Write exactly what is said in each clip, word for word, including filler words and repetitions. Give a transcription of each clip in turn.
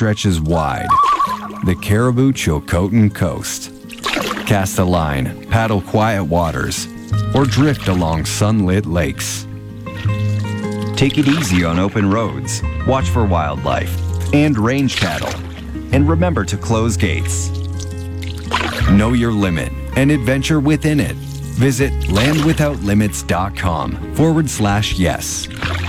stretches wide. The Caribou Chilcotin Coast. Cast a line, paddle quiet waters, or drift along sunlit lakes. Take it easy on open roads, watch for wildlife and range cattle, and remember to close gates. Know your limit and adventure within it. Visit landwithoutlimits.com forward slash yes.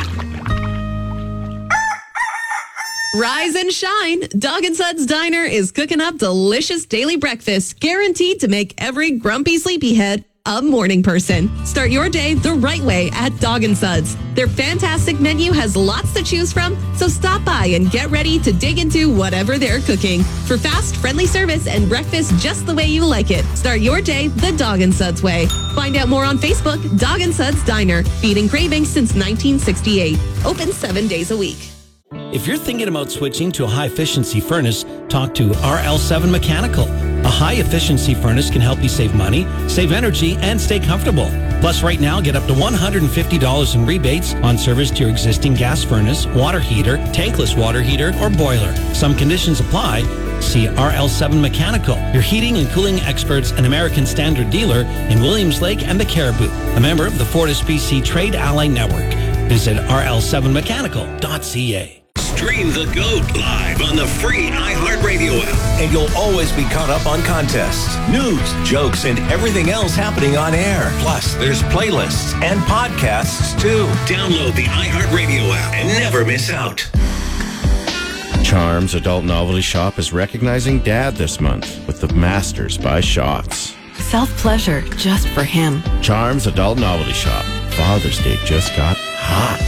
Rise and shine. Dog and Suds Diner is cooking up delicious daily breakfast, guaranteed to make every grumpy sleepyhead a morning person. Start your day the right way at Dog and Suds. Their fantastic menu has lots to choose from, so stop by and get ready to dig into whatever they're cooking. For fast, friendly service and breakfast just the way you like it, start your day the Dog and Suds way. Find out more on Facebook. Dog and Suds Diner, feeding cravings since nineteen sixty-eight. Open seven days a week. If you're thinking about switching to a high-efficiency furnace, talk to R L seven Mechanical. A high-efficiency furnace can help you save money, save energy, and stay comfortable. Plus, right now, get up to one hundred fifty dollars in rebates on service to your existing gas furnace, water heater, tankless water heater, or boiler. Some conditions apply. See R L seven Mechanical, your heating and cooling experts and American Standard dealer in Williams Lake and the Caribou. A member of the Fortis B C Trade Ally Network. Visit r l seven mechanical dot c a. Stream The GOAT live on the free iHeartRadio app. And you'll always be caught up on contests, news, jokes, and everything else happening on air. Plus, there's playlists and podcasts, too. Download the iHeartRadio app and never miss out. Charms Adult Novelty Shop is recognizing Dad this month with the Masters by Shots. Self-pleasure just for him. Charms Adult Novelty Shop. Father's Day just got hot.